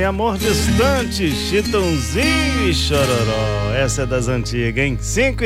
Amor Distante, Chitãozinho e Chororó. Essa é das antigas, hein?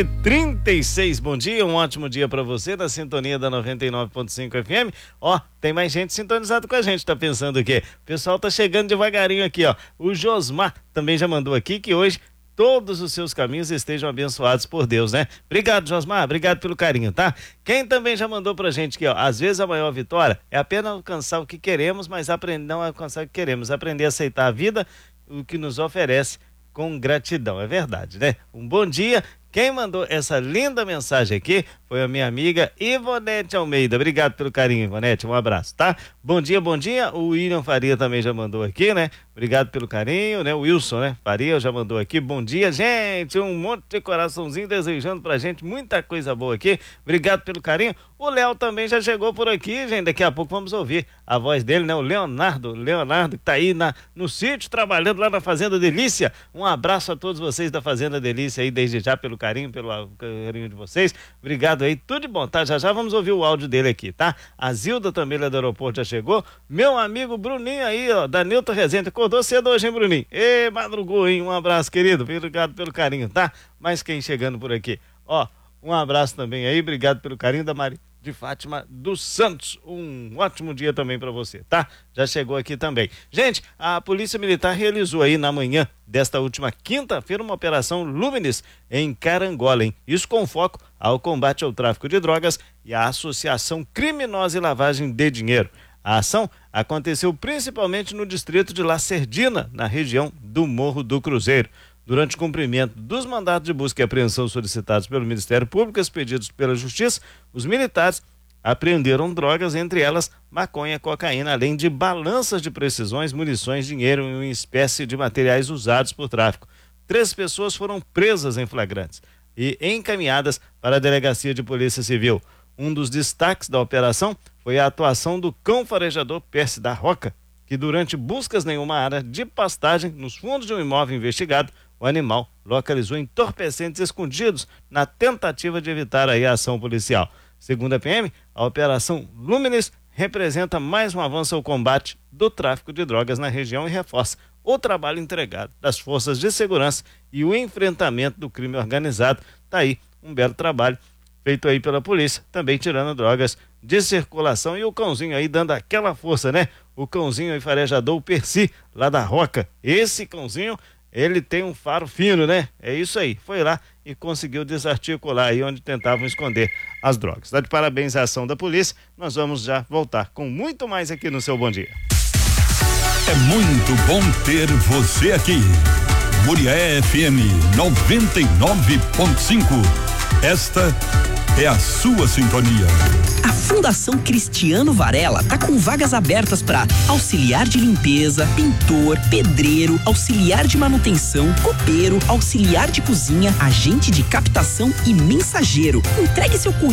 5h36, bom dia, um ótimo dia pra você, na sintonia da 99.5 FM. Ó, tem mais gente sintonizada com a gente, tá pensando o quê? O pessoal tá chegando devagarinho aqui, ó. O Josmar também já mandou aqui que hoje todos os seus caminhos estejam abençoados por Deus, né? Obrigado, Josmar, obrigado pelo carinho, tá? Quem também já mandou pra gente aqui, ó, às vezes a maior vitória é apenas alcançar o que queremos, mas não alcançar o que queremos, aprender a aceitar a vida, o que nos oferece com gratidão, é verdade, né? Um bom dia. Quem mandou essa linda mensagem aqui foi a minha amiga Ivonete Almeida. Obrigado pelo carinho, Ivonete. Um abraço, tá? Bom dia, bom dia. O William Faria também já mandou aqui, né? Obrigado pelo carinho, né? O Wilson, né? Faria já mandou aqui. Bom dia, gente. Um monte de coraçãozinho desejando pra gente muita coisa boa aqui. Obrigado pelo carinho. O Léo também já chegou por aqui, gente. Daqui a pouco vamos ouvir a voz dele, né? O Leonardo que tá aí no sítio, trabalhando lá na Fazenda Delícia. Um abraço a todos vocês da Fazenda Delícia aí, desde já, pelo carinho de vocês. Obrigado aí, tudo de bom, tá? Já vamos ouvir o áudio dele aqui, tá? A Zilda também lá do aeroporto já chegou. Meu amigo Bruninho aí, ó, da Nilton Rezende. Acordou cedo hoje, hein, Bruninho? Madrugou, hein? Um abraço, querido. Obrigado pelo carinho, tá? Mas quem chegando por aqui? Ó, um abraço também aí, obrigado pelo carinho da Maria de Fátima dos Santos. Um ótimo dia também para você, tá? Já chegou aqui também. Gente, a Polícia Militar realizou aí na manhã desta última quinta-feira uma operação Luminis em Carangola, hein? Isso com foco ao combate ao tráfico de drogas e à associação criminosa e lavagem de dinheiro. A ação aconteceu principalmente no distrito de Lacerdina, na região do Morro do Cruzeiro. Durante o cumprimento dos mandados de busca e apreensão solicitados pelo Ministério Público e expedidos pela Justiça, os militares apreenderam drogas, entre elas maconha, cocaína, além de balanças de precisões, munições, dinheiro e uma espécie de materiais usados por tráfico. 3 pessoas foram presas em flagrantes e encaminhadas para a Delegacia de Polícia Civil. Um dos destaques da operação foi a atuação do cão farejador Percy da Roca, que durante buscas em uma área de pastagem nos fundos de um imóvel investigado, o animal localizou entorpecentes escondidos na tentativa de evitar aí a ação policial. Segundo a PM, a Operação Luminis representa mais um avanço ao combate do tráfico de drogas na região e reforça o trabalho entregado das forças de segurança e o enfrentamento do crime organizado. Tá aí um belo trabalho feito aí pela polícia, também tirando drogas de circulação, e o cãozinho aí dando aquela força, né? O cãozinho aí farejador, o Percy, lá da Roca. Esse cãozinho, ele tem um faro fino, né? É isso aí. Foi lá e conseguiu desarticular aí onde tentavam esconder as drogas. Tá de parabéns à ação da polícia. Nós vamos já voltar com muito mais aqui no seu Bom Dia. É muito bom ter você aqui. Murié FM 99.5. Esta é a sua sintonia. A Fundação Cristiano Varela tá com vagas abertas para auxiliar de limpeza, pintor, pedreiro, auxiliar de manutenção, copeiro, auxiliar de cozinha, agente de captação e mensageiro. Entregue seu currículo